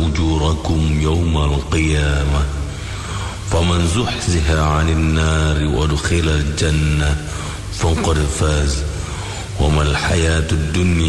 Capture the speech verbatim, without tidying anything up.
أجوركم يوم القيامة فمن زحزح عن النار وادخل الجنة فقد فاز وما الحياة الدنيا